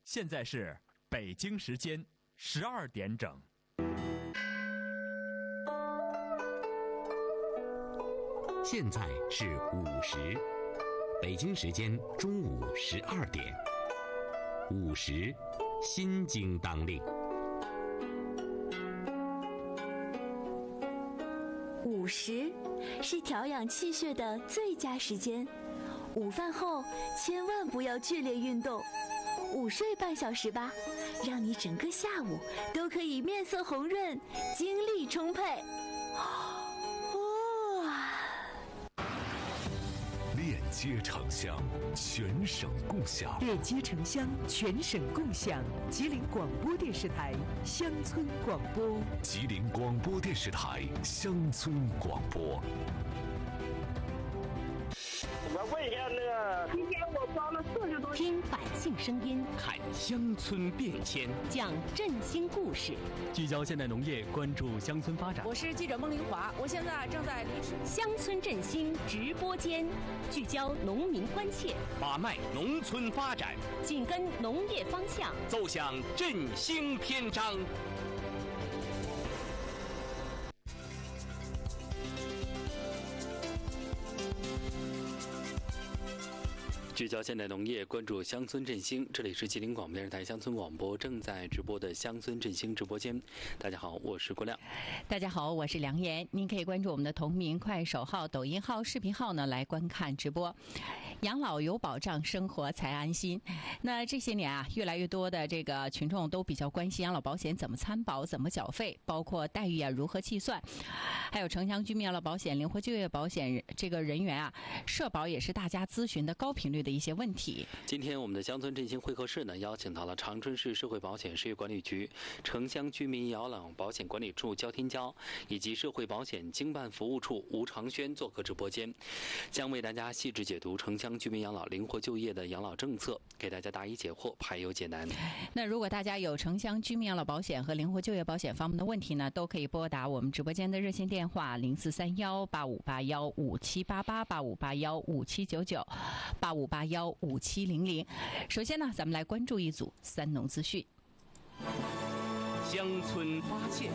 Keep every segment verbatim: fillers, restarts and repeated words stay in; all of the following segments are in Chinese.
现在是北京时间十二点整。 现在是午时，北京时间中午十二点。午时，心经当令。 午时是调养气血的最佳时间，午饭后千万不要剧烈运动，午睡半小时吧，让你整个下午都可以面色红润，精力充沛。 链接城乡，全省共享。 链接城乡，全省共享。吉林广播电视台乡村广播。 吉林广播电视台乡村广播。 我问一下那个，今天我装了四十多。 听百姓声音， 看乡村变迁， 讲振兴故事， 聚焦现代农业，关注乡村发展。 我是记者孟玲华，我现在正在临时乡村振兴直播间，聚焦农民关切， 把脉农村发展， 紧跟农业方向， 奏响振兴篇章。 聚焦现代农业，关注乡村振兴。这里是吉林广播电视台乡村广播正在直播的乡村振兴直播间。大家好，我是郭亮。 大家好，我是梁岩。您可以关注我们的同名快手号、抖音号、视频号呢，来观看直播。养老有保障，生活才安心。那这些年啊，越来越多的这个群众都比较关心养老保险怎么参保、怎么缴费，包括待遇啊如何计算，还有城乡居民养老保险、灵活就业保险这个人员啊，社保也是大家咨询的高频率的一些问题。 今天我们的乡村振兴会客室呢，邀请到了长春市社会保险事业管理局、城乡居民养老保险管理处焦天娇以及社会保险经办服务处吴长轩做客直播间，将为大家细致解读城乡居民养老灵活就业的养老政策，给大家答疑解惑，排忧解难。 那如果大家有城乡居民养老保险和灵活就业保险方面的问题呢，都可以拨打我们直播间的热线电话零四三幺八五八幺五七八八八五八幺五七九九八五八幺五七零零。首先呢，咱们来关注一组三农资讯。 乡村发现。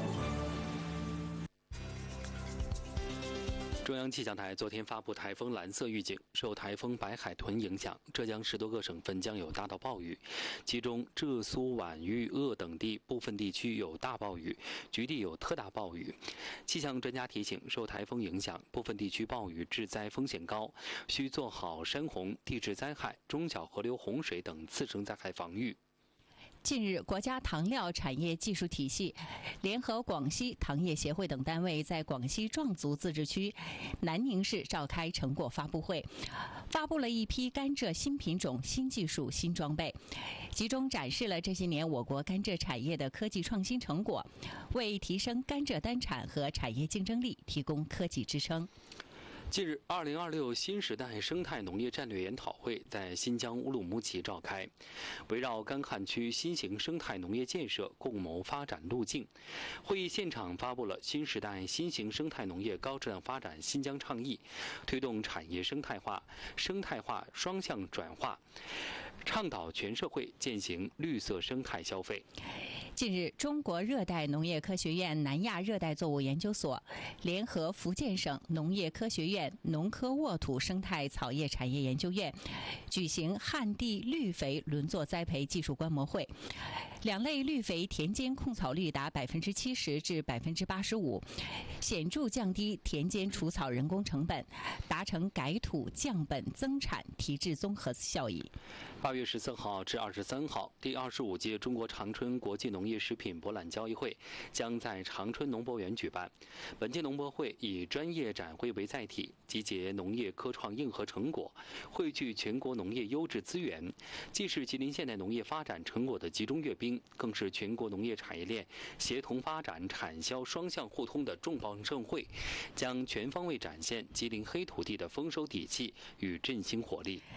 中央气象台昨天发布台风蓝色预警，受台风白海豚影响，浙江十多个省份将有大到暴雨，其中浙苏皖豫鄂等地部分地区有大暴雨，局地有特大暴雨。气象专家提醒，受台风影响，部分地区暴雨致灾风险高，需做好山洪、地质灾害、中小河流洪水等次生灾害防御。 近日，国家糖料产业技术体系联合广西糖业协会等单位在广西壮族自治区南宁市召开成果发布会，发布了一批甘蔗新品种、新技术、新装备，集中展示了这些年我国甘蔗产业的科技创新成果，为提升甘蔗单产和产业竞争力提供科技支撑。 近日，二零二六新时代生态农业战略研讨会在新疆乌鲁木齐召开，围绕干旱区新型生态农业建设共谋发展路径。会议现场发布了新时代新型生态农业高质量发展新疆倡议，推动产业生态化、生态化双向转化，倡导全社会践行绿色生态消费。 近日，中国热带农业科学院南亚热带作物研究所联合福建省农业科学院农科沃土生态草业产业研究院举行旱地绿肥轮作栽培技术观摩会，两类绿肥田间控草率达百分之七十至百分之八十五，显著降低田间除草人工成本，达成改土降本增产提质综合效益。 八月十四号至二十三号，第二十五届中国长春国际农业食品博览交易会将在长春农博园举办。本届农博会以专业展会为载体，集结农业科创硬核成果，汇聚全国农业优质资源，既是吉林现代农业发展成果的集中阅兵，更是全国农业产业链协同发展、产销双向互通的重磅盛会，将全方位展现吉林黑土地的丰收底气与振兴活力。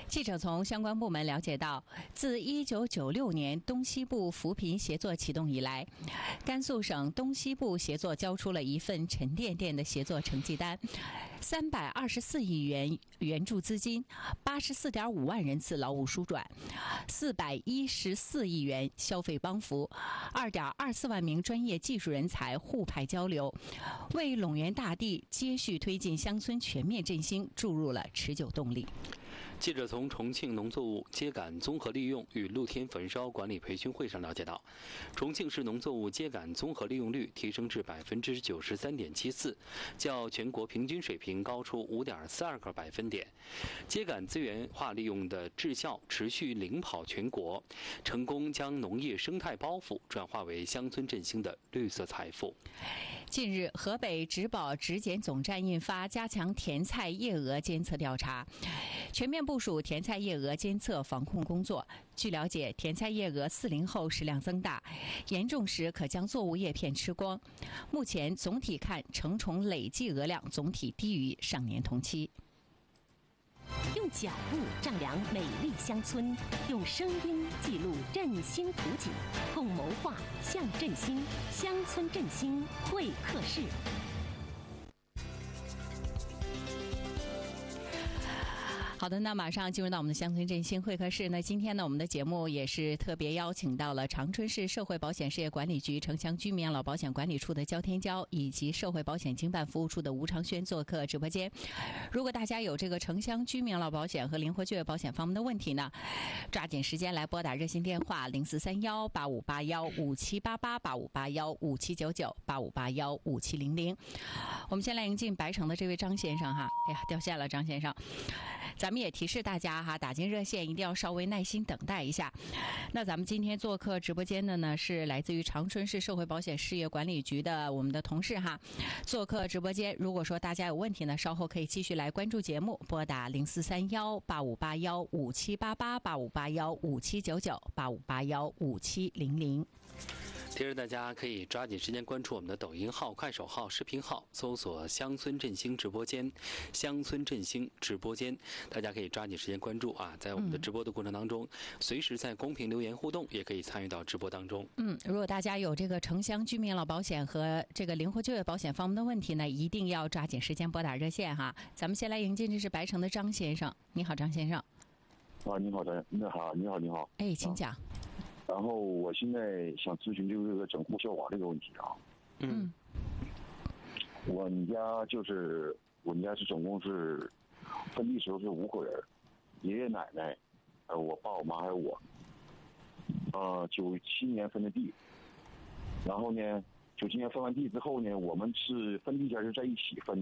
记者从相关部门了解到，自一九九六年东西部扶贫协作启动以来，甘肃省东西部协作交出了一份沉甸甸的协作成绩单，三百二十四亿元援助资金，八十四点五万人次劳务疏转，四百一十四亿元消费帮扶，二点二四万名专业技术人才互派交流，为陇源大地接续推进乡村全面振兴注入了持久动力。 记者从重庆农作物秸秆综合利用与露天焚烧管理培训会上了解到，重庆市农作物秸秆综合利用率提升至百分之九十三点七四，较全国平均水平高出五点四二个百分点。秸秆资源化利用的质效持续领跑全国，成功将农业生态包袱转化为乡村振兴的绿色财富。 近日，河北植保质检总站印发加强甜菜叶蛾监测调查，全面部署甜菜叶蛾监测防控工作。据了解，甜菜叶蛾四零后食量增大，严重时可将作物叶片吃光。目前总体看，成虫累计蛾量总体低于上年同期。 用脚步丈量美丽乡村，用声音记录振兴图景，共谋划向振兴，乡村振兴会客室。 好的，那马上进入到我们的乡村振兴会客室。那今天呢，我们的节目也是特别邀请到了长春市社会保险事业管理局城乡居民养老保险管理处的焦天娇，以及社会保险经办服务处的吴长轩做客直播间。如果大家有这个城乡居民养老保险和灵活就业保险方面的问题呢，抓紧时间来拨打热线电话零四三幺八五八幺五七八八八五八幺五七九九八五八幺五七零零。我们先来迎进白城的这位张先生哈，哎呀掉线了，张先生。咱们也提示大家哈，打进热线一定要稍微耐心等待一下。那咱们今天做客直播间的呢，是来自于长春市社会保险事业管理局的我们的同事哈，做客直播间。如果说大家有问题呢，稍后可以继续来关注节目，拨打零四三幺八五八幺五七八八八五八幺五七九九八五八幺五七零零。 提示大家可以抓紧时间关注我们的抖音号、快手号、视频号，搜索“乡村振兴直播间”，乡村振兴直播间，大家可以抓紧时间关注啊！在我们的直播的过程当中，嗯、随时在公屏留言互动，也可以参与到直播当中。 嗯，如果大家有这个城乡居民养老保险和这个灵活就业保险方面的问题呢，一定要抓紧时间拨打热线哈。咱们先来迎接这是白城的张先生，你好，张先生。 啊，你好，张，你好，你好，你好。 哎，请讲。 然后我现在想咨询就是这个整户效寡这个问题啊。 嗯。 我们家就是我们家是总共是分地时候是五口人，爷爷奶奶，呃，我爸我妈还有我。呃，九七年分的地，然后呢，九七年分完地之后呢，我们是分地间是在一起分。